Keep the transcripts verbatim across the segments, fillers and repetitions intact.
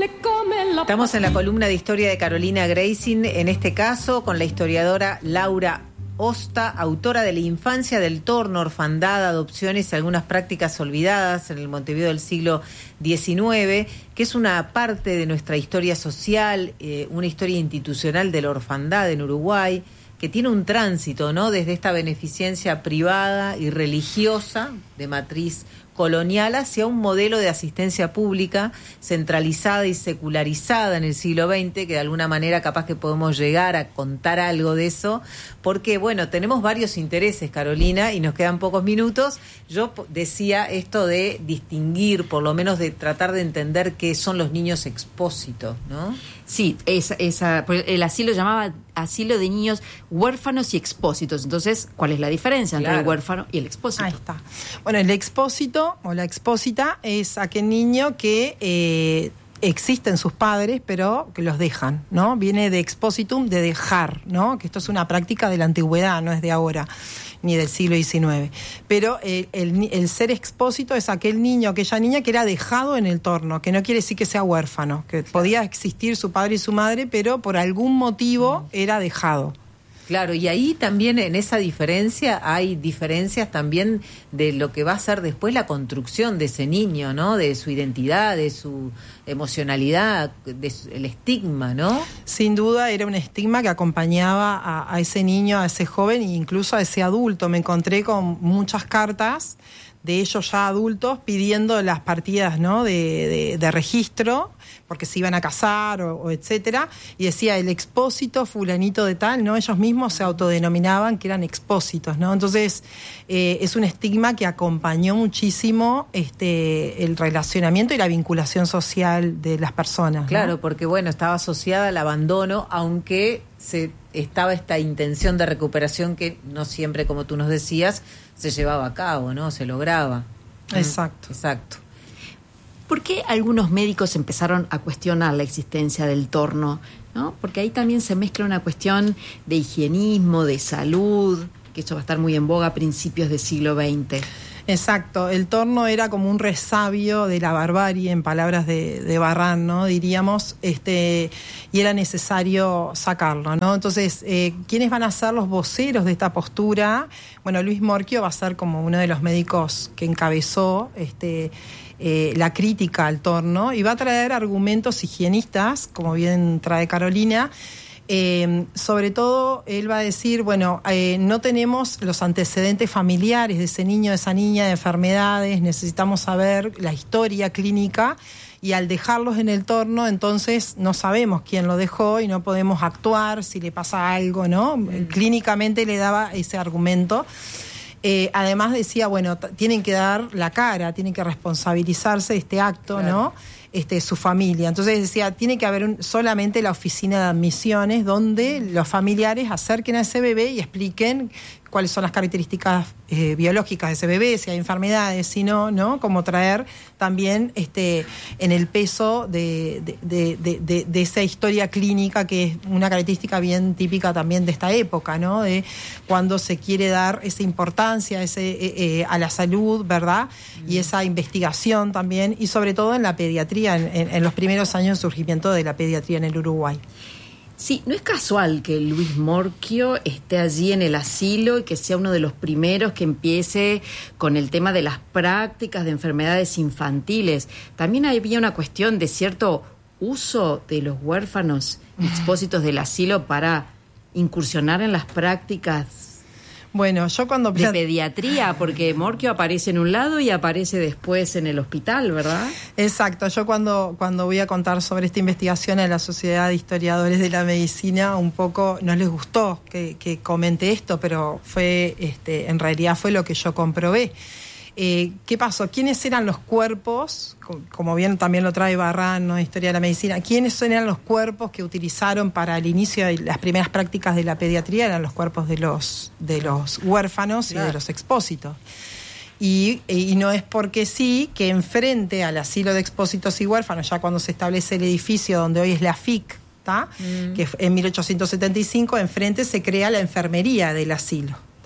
se come la... Estamos en la columna de historia de Carolina Greising, en este caso con la historiadora Laura Osta, autora de La infancia del torno, orfandad, adopciones y algunas prácticas olvidadas en el Montevideo del siglo diecinueve, que es una parte de nuestra historia social, eh, una historia institucional de la orfandad en Uruguay, que tiene un tránsito, ¿no?, desde esta beneficencia privada y religiosa de matriz colonial hacia un modelo de asistencia pública centralizada y secularizada en el siglo veinte, que de alguna manera capaz que podemos llegar a contar algo de eso, porque bueno, tenemos varios intereses, Carolina, y nos quedan pocos minutos. Yo decía esto de distinguir, por lo menos de tratar de entender qué son los niños expósitos, ¿no? Sí, esa, esa, el asilo llamaba asilo de niños huérfanos y expósitos. Entonces, ¿cuál es la diferencia entre Claro. el huérfano y el expósito? Ahí está. Bueno, el expósito o la expósita es aquel niño que eh, existen sus padres, pero que los dejan, ¿no? Viene de expositum, de dejar, ¿no? Que esto es una práctica de la antigüedad, no es de ahora, ni del siglo diecinueve. Pero el, el, el ser expósito es aquel niño, aquella niña que era dejado en el torno, que no quiere decir que sea huérfano, que podía existir su padre y su madre, pero por algún motivo era dejado. Claro, y ahí también en esa diferencia hay diferencias también de lo que va a ser después la construcción de ese niño, ¿no? De su identidad, de su emocionalidad, de su, el estigma, ¿no? Sin duda era un estigma que acompañaba a, a ese niño, a ese joven e incluso a ese adulto. Me encontré con muchas cartas de ellos ya adultos pidiendo las partidas, ¿no?, de, de, de registro, porque se iban a casar o, o etcétera, y decía el expósito fulanito de tal, ¿no? Ellos mismos se autodenominaban que eran expósitos, ¿no? Entonces eh, es un estigma que acompañó muchísimo este el relacionamiento y la vinculación social de las personas, ¿no? Claro, porque bueno, estaba asociada al abandono, aunque se estaba esta intención de recuperación que no siempre, como tú nos decías, se llevaba a cabo, ¿no? Se lograba. Exacto. Exacto. ¿Por qué algunos médicos empezaron a cuestionar la existencia del torno? ¿No? Porque ahí también se mezcla una cuestión de higienismo, de salud, que eso va a estar muy en boga a principios del siglo veinte. Exacto, el torno era como un resabio de la barbarie, en palabras de, de Barran, ¿no? Diríamos, este, y era necesario sacarlo, ¿no? Entonces, eh, ¿quiénes van a ser los voceros de esta postura? Bueno, Luis Morquio va a ser como uno de los médicos que encabezó este, eh, la crítica al torno y va a traer argumentos higienistas, como bien trae Carolina. Eh, sobre todo, él va a decir, bueno, eh, no tenemos los antecedentes familiares de ese niño, de esa niña, de enfermedades, necesitamos saber la historia clínica y al dejarlos en el torno, entonces no sabemos quién lo dejó y no podemos actuar si le pasa algo, ¿no? Mm. Clínicamente le daba ese argumento. Eh, además decía, bueno, t- tienen que dar la cara, tienen que responsabilizarse de este acto, claro, ¿no? Este, su familia. Entonces decía, tiene que haber un, solamente la oficina de admisiones donde los familiares acerquen a ese bebé y expliquen cuáles son las características eh, biológicas de ese bebé, si hay enfermedades, si no, ¿no? Como traer también este, en el peso de, de, de, de, de, de esa historia clínica que es una característica bien típica también de esta época, ¿no? De cuando se quiere dar esa importancia ese, eh, eh, a la salud, ¿verdad? Mm. Y esa investigación también, y sobre todo en la pediatría, en, en, en los primeros años de surgimiento de la pediatría en el Uruguay. Sí, no es casual que Luis Morquio esté allí en el asilo y que sea uno de los primeros que empiece con el tema de las prácticas de enfermedades infantiles. También había una cuestión de cierto uso de los huérfanos expósitos del asilo para incursionar en las prácticas Bueno, yo cuando... de pediatría, porque Morquio aparece en un lado y aparece después en el hospital, ¿verdad? Exacto, yo cuando, cuando voy a contar sobre esta investigación a la Sociedad de Historiadores de la Medicina, un poco no les gustó que, que comente esto, pero fue este, en realidad fue lo que yo comprobé. Eh, ¿Qué pasó? ¿Quiénes eran los cuerpos? Como bien también lo trae Barran, ¿no? Historia de la Medicina. ¿Quiénes eran los cuerpos que utilizaron para el inicio de las primeras prácticas de la pediatría? Eran los cuerpos de los, de los huérfanos, claro, y de los expósitos. Y, y no es porque sí que enfrente al asilo de expósitos y huérfanos, ya cuando se establece el edificio donde hoy es la F I C, ¿tá? Mm. Que en mil ochocientos setenta y cinco enfrente se crea la enfermería del asilo.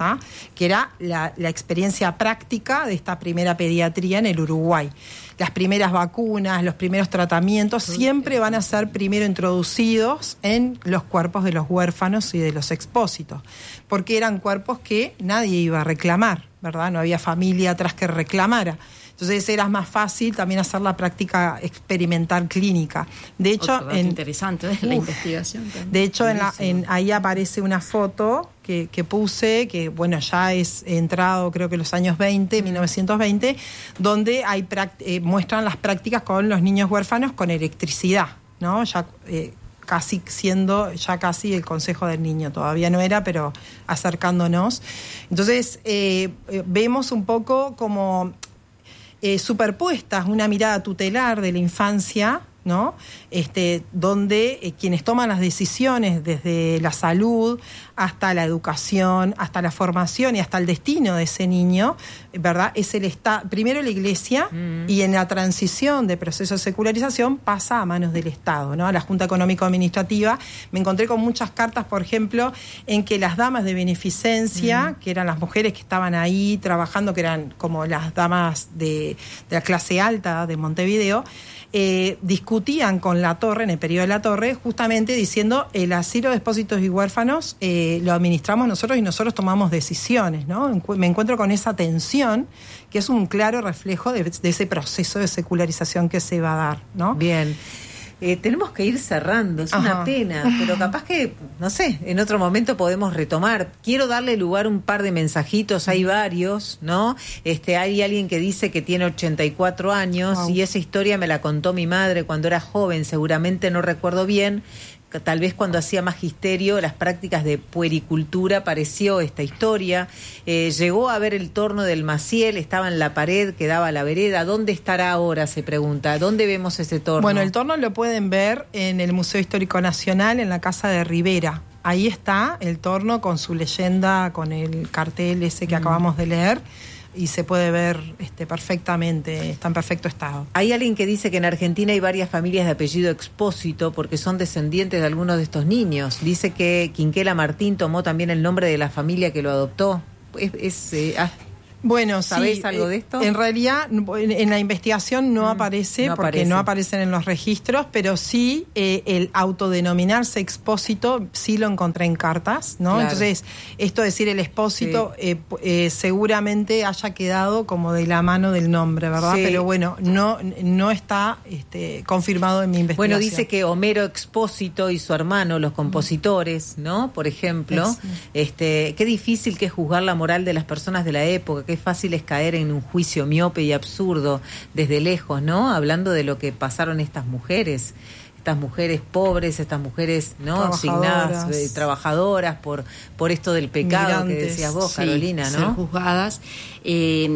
¿tá? Que era la, la experiencia práctica de esta primera pediatría en el Uruguay. Las primeras vacunas, los primeros tratamientos siempre van a ser primero introducidos en los cuerpos de los huérfanos y de los expósitos, porque eran cuerpos que nadie iba a reclamar, ¿verdad? No había familia atrás que reclamara. Entonces era más fácil también hacer la práctica experimental clínica. De hecho, Otro dato en, interesante de la investigación también. De hecho, en la, en, ahí aparece una foto que, que puse, que bueno, ya es entrado creo que los años veinte, mil novecientos veinte, donde hay eh, muestran las prácticas con los niños huérfanos con electricidad, ¿no? Ya eh, casi siendo ya casi el consejo del niño, todavía no era, pero acercándonos. Entonces, eh, eh, vemos un poco como Eh, superpuestas una mirada tutelar de la infancia, ¿no? Este, donde eh, quienes toman las decisiones desde la salud hasta la educación, hasta la formación y hasta el destino de ese niño, ¿verdad? Es el Estado, primero la Iglesia, mm. y en la transición de proceso de secularización pasa a manos del Estado, ¿no? A la Junta Económico-Administrativa. Me encontré con muchas cartas, por ejemplo, en que las damas de beneficencia, mm. que eran las mujeres que estaban ahí trabajando, que eran como las damas de, de la clase alta de Montevideo, Eh, discutían con la Torre, en el periodo de la Torre, justamente diciendo el asilo de expósitos y huérfanos eh, lo administramos nosotros y nosotros tomamos decisiones, ¿no? Me encuentro con esa tensión que es un claro reflejo de, de ese proceso de secularización que se va a dar, ¿no? Bien. Eh, tenemos que ir cerrando, es Ajá. una pena, pero capaz que, no sé, en otro momento podemos retomar. Quiero darle lugar a un par de mensajitos, hay varios, ¿no? Este, hay alguien que dice que tiene ochenta y cuatro años, wow. y esa historia me la contó mi madre cuando era joven, seguramente no recuerdo bien. Tal vez cuando hacía magisterio, las prácticas de puericultura, apareció esta historia. Eh, llegó a ver el torno del Maciel, estaba en la pared que daba a la vereda. ¿Dónde estará ahora? Se pregunta. ¿Dónde vemos ese torno? Bueno, el torno lo pueden ver en el Museo Histórico Nacional, en la Casa de Rivera. Ahí está el torno con su leyenda, con el cartel ese que mm. acabamos de leer. Y se puede ver este, perfectamente, está en perfecto estado. Hay alguien que dice que en Argentina hay varias familias de apellido Expósito porque son descendientes de algunos de estos niños. Dice que Quinquela Martín tomó también el nombre de la familia que lo adoptó. Es, es eh, ah, Bueno, ¿sabés sí, algo de esto? En realidad, en la investigación no mm, aparece, no porque aparece. no aparecen en los registros, pero sí eh, el autodenominarse expósito sí lo encontré en cartas, ¿no? Claro. Entonces, esto de decir el expósito sí. eh, eh, seguramente haya quedado como de la mano del nombre, ¿verdad? Sí. Pero bueno, no, no está este, confirmado en mi investigación. Bueno, dice que Homero Expósito y su hermano, los compositores, ¿no? Por ejemplo, es, sí. este, qué difícil que es juzgar la moral de las personas de la época. Qué fácil es caer en un juicio miope y absurdo desde lejos, ¿no? Hablando de lo que pasaron estas mujeres, estas mujeres pobres, estas mujeres, ¿no? Asignadas, eh, trabajadoras por por esto del pecado Migrantes, que decías vos, sí, Carolina, ¿no? Ser juzgadas. Eh,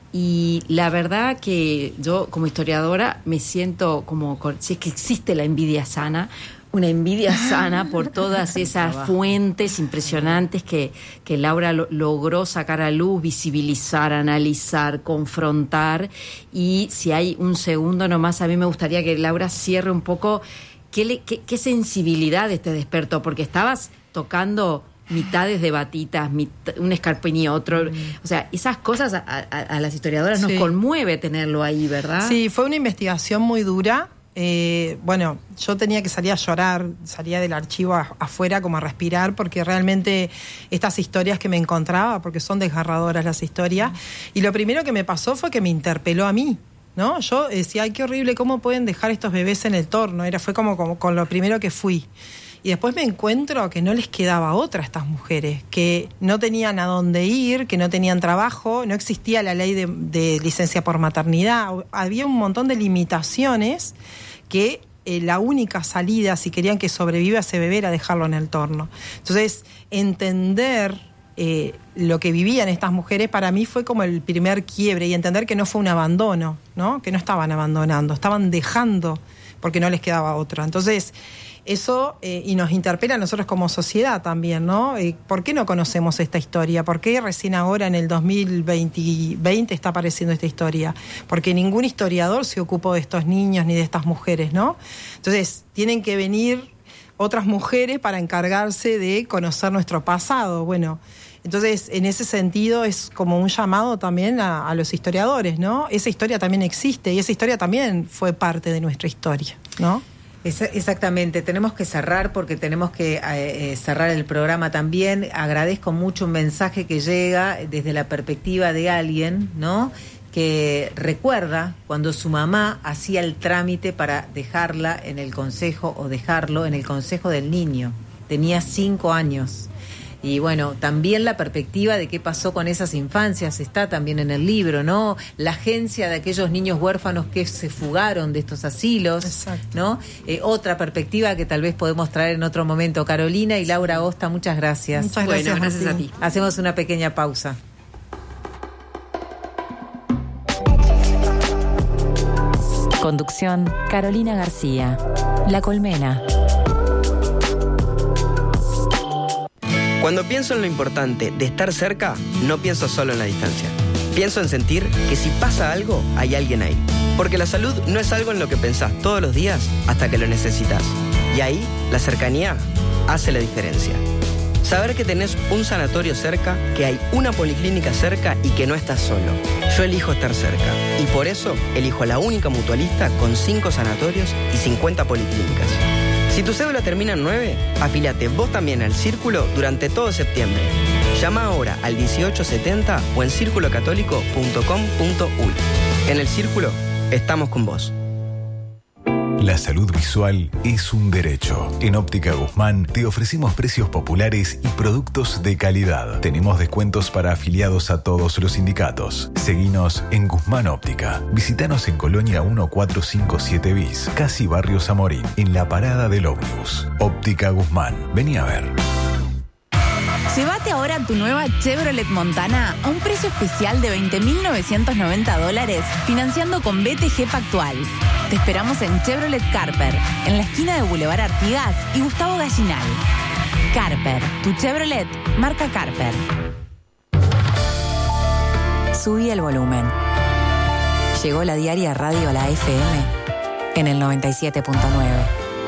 y la verdad que yo, como historiadora, me siento como, si es que existe la envidia sana, una envidia sana por todas esas fuentes impresionantes que, que Laura lo, logró sacar a luz, visibilizar, analizar, confrontar. Y si hay un segundo nomás, a mí me gustaría que Laura cierre un poco qué, le, qué, qué sensibilidad te despertó, porque estabas tocando mitades de batitas, mit, un escarpín y otro. Mm. O sea, esas cosas a, a, a las historiadoras sí. nos conmueve tenerlo ahí, ¿verdad? Sí, fue una investigación muy dura. Eh, bueno, yo tenía que salir a llorar, salía del archivo a, afuera como a respirar, porque realmente estas historias que me encontraba, porque son desgarradoras las historias, y lo primero que me pasó fue que me interpeló a mí, ¿no? Yo decía, ay, qué horrible, ¿cómo pueden dejar estos bebés en el torno? Era, fue como, como con lo primero que fui. Y después me encuentro que no les quedaba otra a estas mujeres, que no tenían a dónde ir, que no tenían trabajo, no existía la ley de, de licencia por maternidad, había un montón de limitaciones que eh, la única salida, si querían que sobreviva ese bebé, era dejarlo en el torno. Entonces, entender eh, lo que vivían estas mujeres para mí fue como el primer quiebre, y entender que no fue un abandono, ¿no? Que no estaban abandonando, estaban dejando porque no les quedaba otra. Entonces, eso eh, y nos interpela a nosotros como sociedad también, ¿no? Eh, ¿Por qué no conocemos esta historia? ¿Por qué recién ahora en el dos mil veinte está apareciendo esta historia? Porque ningún historiador se ocupó de estos niños ni de estas mujeres, ¿no? Entonces, tienen que venir otras mujeres para encargarse de conocer nuestro pasado. Bueno, Entonces, en ese sentido, es como un llamado también a, a los historiadores, ¿no? Esa historia también existe y esa historia también fue parte de nuestra historia, ¿no? Exactamente, tenemos que cerrar porque tenemos que eh, cerrar el programa también. Agradezco mucho un mensaje que llega desde la perspectiva de alguien, ¿no?, que recuerda cuando su mamá hacía el trámite para dejarla en el consejo o dejarlo en el consejo del niño. Tenía cinco años. Y bueno, también la perspectiva de qué pasó con esas infancias está también en el libro, ¿no? La agencia de aquellos niños huérfanos que se fugaron de estos asilos. Exacto. ¿No? Eh, otra perspectiva que tal vez podemos traer en otro momento. Carolina y Laura Osta, muchas gracias. Muchas gracias, bueno, gracias a ti. Hacemos una pequeña pausa. Conducción, Carolina García. La Colmena. Cuando pienso en lo importante de estar cerca, no pienso solo en la distancia. Pienso en sentir que si pasa algo, hay alguien ahí. Porque la salud no es algo en lo que pensás todos los días hasta que lo necesitas. Y ahí, la cercanía hace la diferencia. Saber que tenés un sanatorio cerca, que hay una policlínica cerca y que no estás solo. Yo elijo estar cerca. Y por eso, elijo la única mutualista con cinco sanatorios y cincuenta policlínicas. Si tu cédula termina en nueve, afíliate vos también al Círculo durante todo septiembre. Llama ahora al dieciocho setenta o en círculo católico punto com punto uy. En el Círculo, estamos con vos. La salud visual es un derecho. En Óptica Guzmán te ofrecemos precios populares y productos de calidad. Tenemos descuentos para afiliados a todos los sindicatos. Seguinos en Guzmán Óptica. Visítanos en Colonia mil cuatrocientos cincuenta y siete bis, casi Barrio Zamorín, en la parada del ómnibus. Óptica Guzmán. Vení a ver. Llévate ahora tu nueva Chevrolet Montana a un precio especial de veinte mil novecientos noventa dólares, financiando con B T G Pactual. Te esperamos en Chevrolet Carper, en la esquina de Boulevard Artigas y Gustavo Gallinal. Carper, tu Chevrolet, marca Carper. Subí el volumen. Llegó la diaria radio a la F M en el noventa y siete punto nueve.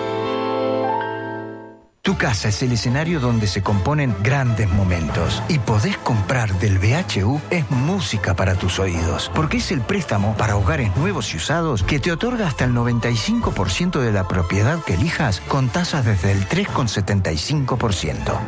Tu casa es el escenario donde se componen grandes momentos. Y podés comprar del B H U es música para tus oídos. Porque es el préstamo para hogares nuevos y usados que te otorga hasta el noventa y cinco por ciento de la propiedad que elijas con tasas desde el tres coma setenta y cinco por ciento.